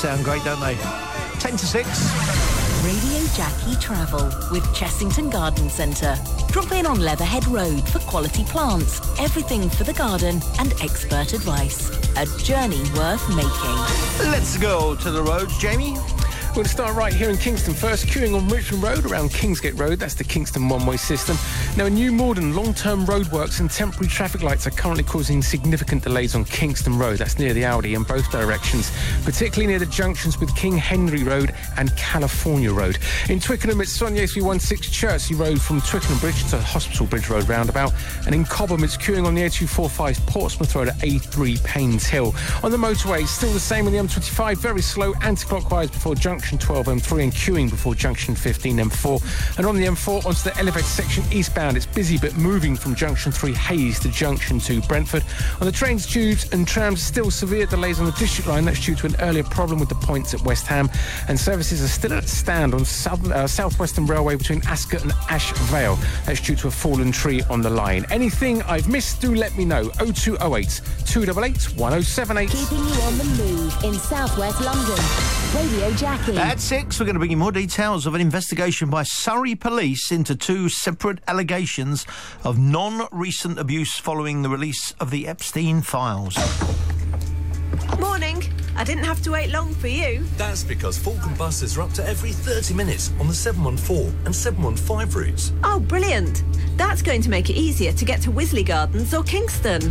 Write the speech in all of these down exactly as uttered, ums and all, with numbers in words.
sound great, don't they? ten to six. Radio Jackie Travel with Chessington Garden Centre. Drop in on Leatherhead Road for quality plants, everything for the garden and expert advice. A journey worth making. Let's go to the roads, Jamie. We're going to start right here in Kingston first, queuing on Richmond Road around Kingsgate Road. That's the Kingston one-way system. Now, in New Malden, long-term roadworks and temporary traffic lights are currently causing significant delays on Kingston Road. That's near the Aldi in both directions, particularly near the junctions with King Henry Road and California Road. In Twickenham, it's Sonia three one six Chertsey Road from Twickenham Bridge to Hospital Bridge Road roundabout. And in Cobham, it's queuing on the A two forty-five Portsmouth Road at A three Paynes Hill. On the motorway, still the same on the M twenty-five, very slow anti-clockwise before junction twelve M three and queuing before junction fifteen M four. And on the M four onto the elevated section eastbound, it's busy but moving from junction three Hayes to junction two Brentford. On the trains, tubes and trams, still severe delays on the district line. That's due to an earlier problem with the points at West Ham. And services are still at stand on South, uh, South Western Railway between Ascot and Ash Vale. That's due to a fallen tree on the line. Anything I've missed, do let me know. oh two oh eight, two eight eight, one oh seven eight. Keeping you on the move in South West London. Radio Jackie. At six, we're going to bring you more details of an investigation by Surrey Police into two separate allegations of non-recent abuse following the release of the Epstein files. Morning. I didn't have to wait long for you. That's because Falcon buses are up to every thirty minutes on the seven one four and seven one five routes. Oh, brilliant. That's going to make it easier to get to Wisley Gardens or Kingston.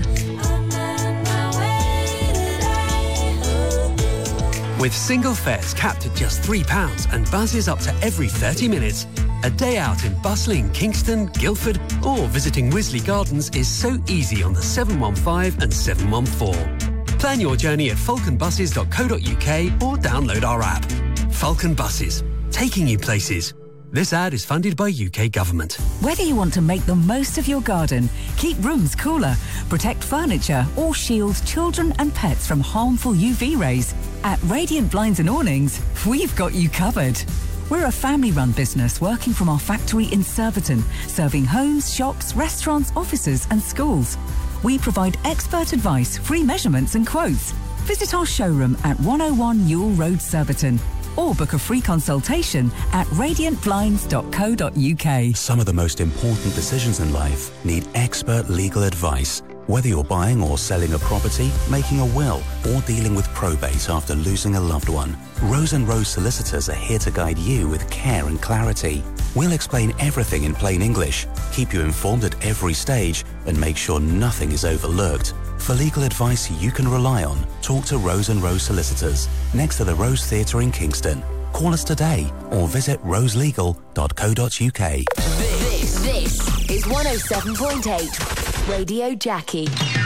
With single fares capped at just three pounds and buses up to every thirty minutes, a day out in bustling Kingston, Guildford or visiting Wisley Gardens is so easy on the seven one five and seven one four. Plan your journey at falcon buses dot co dot uk or download our app. Falcon Buses, taking you places. This ad is funded by U K Government. Whether you want to make the most of your garden, keep rooms cooler, protect furniture or shield children and pets from harmful U V rays, at Radiant Blinds and Awnings, we've got you covered. We're a family-run business working from our factory in Surbiton, serving homes, shops, restaurants, offices and schools. We provide expert advice, free measurements and quotes. Visit our showroom at one oh one Newell Road, Surbiton, or book a free consultation at radiant blinds dot co dot uk. Some of the most important decisions in life need expert legal advice. Whether you're buying or selling a property, making a will, or dealing with probate after losing a loved one, Rose and Rose Solicitors are here to guide you with care and clarity. We'll explain everything in plain English, keep you informed at every stage, and make sure nothing is overlooked. For legal advice you can rely on, talk to Rose and Rose Solicitors, next to the Rose Theatre in Kingston. Call us today or visit rose legal dot co dot uk. This, this is one oh seven point eight Radio Jackie.